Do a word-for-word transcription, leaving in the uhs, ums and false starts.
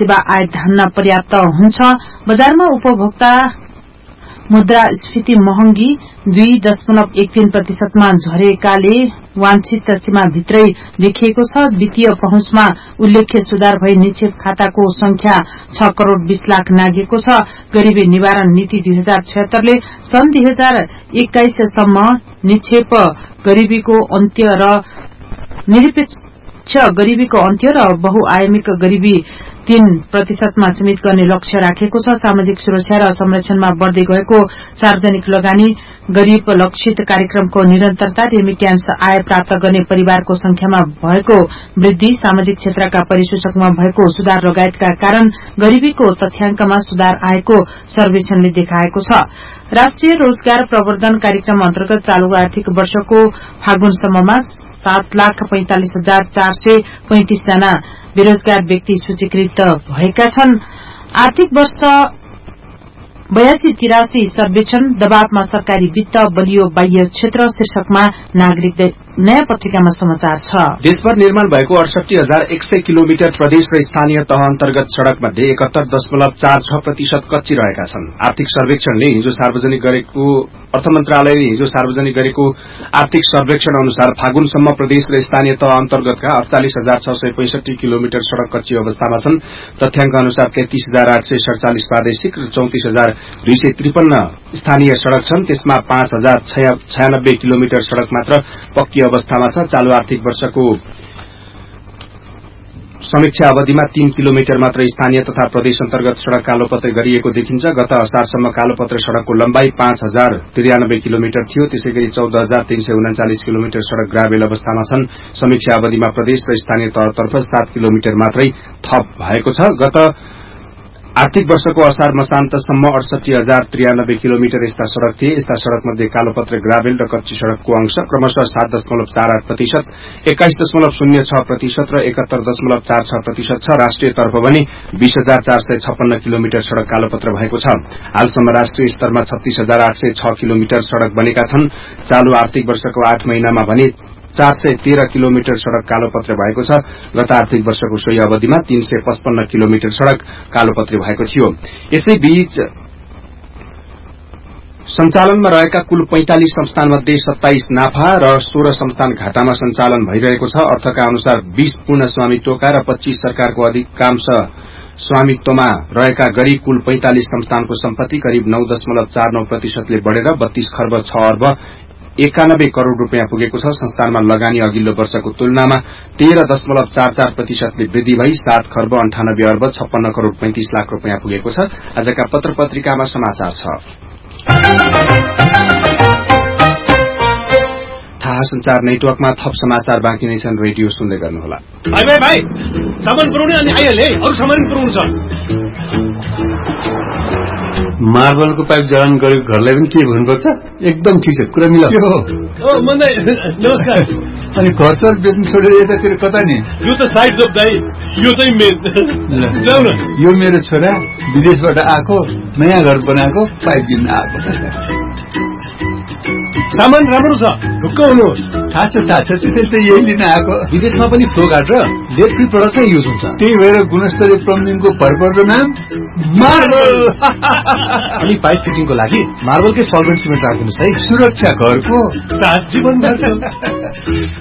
सेवा आयात धान्न पर्याप्त हुन्छ। बजारमा उपभोक्ता मुद्रास्फीति महँगी दुई दशमलव एक तीन प्रतिशतमा झरेकाले वाञ्छित सीमाभित्रै देखिएको छ। वित्तीय पहुँचमा उल्लेख्य सुधार भई निक्षेप खाताको संख्या छ करोड़ बीस लाख नागेको छ। गरीबी निवारण नीति दुई हजार छयत्तरले सन् दुई हजार एक्काइससम्म निक्षेप गरीबीको अन्त्य र निरपेक्ष गरीबीको अन्त्य र बहुआयामिक गरीबी तीन प्रतिशतमा सीमित गर्ने लक्ष्य राखेको छ। सामाजिक सुरक्षा र संरक्षणमा बढ़दै गएको सार्वजनिक लगानी, गरीब लक्षित कार्यक्रमको निरन्तरता, रेमिट्यान्स आय प्राप्त गर्ने परिवारको संख्यामा भएको वृद्धि, सामाजिक क्षेत्रका परिसूचकमा भएको सुधार लगायतका कारण गरीबीको तथ्याङ्कमा सुधार आएको सर्वेक्षणले देखाएको छ। राष्ट्रिय रोजगार प्रवर्धन कार्यक्रम अन्तर्गत चालू आर्थिक वर्षको फागुनसम्ममा सात लाख पैंतालिस हजार चार सय पैंतिस जना बेरोजगार व्यक्ति सूचीकृत भएका छन्। आर्थिक वर्ष बयासी तिरासी सर्वेक्षण दबावमा सरकारी वित्त, बलियो बाह्य क्षेत्र शीर्षकमा नागरिक नयाँ पत्रिकामा समाचार छ। देशभर निर्माण भएको अडसठी हजार एक सय किलोमिटर प्रदेश र स्थानीय तह अन्तर्गत सड़क मध्ये एकहत्तर दशमलव चार छ प्रतिशत कच्ची रहेका छन्। आर्थिक सर्वेक्षणले हिजो सार्वजनिक गरेको अर्थ मन्त्रालयले हिजो सार्वजनिक गरेको आर्थिक सर्वेक्षण अनुसार फागुनसम्म प्रदेश र स्थानीय तह अन्तर्गतका अड़चालिस हजार छ सय पैंसठी किलोमिटर सड़क कच्ची अवस्थामा छन्। तथ्याङ्क अनुसार तैंतीस हजार आठ सय सड़चालिस प्रादेशिक र चौतिस हजार दुई सय त्रिपन्न स्थानीय सड़क छन्। त्यसमा पाँच हजार छयानब्बे किलोमिटर सड़क मात्र पक्की अवस्थामा छ। चालू आर्थिक वर्षको समीक्षा अवधिमा तीन किलोमिटर मात्र स्थानीय तथा प्रदेश अन्तर्गत सड़क कालोपत्र गरिएको देखिन्छ। गत असारसम्म कालोपत्र सड़कको लम्बाई पाँच हजार त्रियानब्बे किलोमिटर थियो। त्यसैगरी चौध हजार तीन सय उनाचालिस किलोमिटर सड़क ग्राभेल अवस्थामा छन्। समीक्षा अवधिमा प्रदेश र स्थानीय तहतर्फ सात किलोमिटर मात्रै थप भएको छ। गत आर्थिक वर्षको असार मसान्तसम्म अडसठी हजार त्रियानब्बे किलोमिटर यस्ता सड़क थिए। यस्ता सड़क मध्ये कालोपत्र ग्राभेल र कच्ची सड़कको अंश क्रमशः सात दशमलव चार आठ प्रतिशत, एक्काइस दशमलव शून्य छ प्रतिशत र एकहत्तर दशमलव चार छ प्रतिशत छ। राष्ट्रिय तर्फ भने बीस हजार चार सय छप्पन्न किलोमिटर सड़क कालोपत्र भएको छ। हालसम्म राष्ट्रिय स्तरमा छत्तीस हजार आठ सय छ किलोमिटर सड़क बनेका छन्। चालू आर्थिक वर्षको आठ महिनामा भने चार सय तेह्र किलोमिटर सड़क कालोपत्र भएको छ। गत आर्थिक वर्षको सोही अवधिमा तीन सय पचपन्न किलोमिटर सड़क कालोपत्र भएको थियो। यसैबीच सञ्चालनमा रहेका कुल पैंतालिस संस्थानमध्ये सत्ताइस नाफा र सोह्र संस्थान घाटामा सञ्चालन भइरहेको छ। अर्थका अनुसार बीस पूर्ण स्वामित्वका र पच्चीस सरकारको अधिकांश स्वामित्वमा रहेका गरी कुल पैंतालिस संस्थानको सम्पत्ति करिब नौ दशमलव चार नौ प्रतिशतले बढ़ेर बत्तीस खर्ब छ अर्ब एकानब्बे करोड़ रूपियाँ पुगेको छ। संस्थानमा लगानी अघिल्लो वर्षको तुलनामा तेह्र दशमलव चार चार प्रतिशतले वृद्धि भई सात खर्ब अन्ठानब्बे अर्ब छप्पन्न करोड़ पैंतिस लाख रूपियाँ पुगेको छ। आजका पत्र पत्रिकामा समाचार छ। थाहा संचार नेटवर्कमा थप समाचार बाँकी नै छन्। रेडियो सुन्दै गर्नुहोला। भाइ भाइ भाइ सामान पुर्याउने अनि आइहाले, अरु सामान पुर्याउनु छ। मार्बलको पाइप जडान गरेको घरलाई पनि के भन्नुपर्छ? एकदम ठिक छ, कुरा मिलाऊ। ओ मन्दै नमस्कार। अनि घर सर बेच्नु छोडेर यतातिर कता नि? यो त साइड जब दाइ, यो चाहिँ मेन। जाऊ न। यो मेरो छोरा विदेशबाट आएको, नयाँ घर बनाएको, पाइप किन्न आएको। सामान राम्रो छ, ढुक्क हुनुहोस्। थाहा छ थाहा छ, त्यसैले त यही लिन आएको। विदेशमा पनि फ्लो गार्ड र लेड फ्री प्रडक्ट नै युज हुन्छ। त्यही भएर गुणस्तरीय प्लम्बिङको भरपर्दो नाम मार्बल। अनि पाइप फिटिङको लागि मार्बलकै सल्भेन्ट सिमेन्ट राखिदिनुहोस् है। सुरक्षा घरको सात जीवन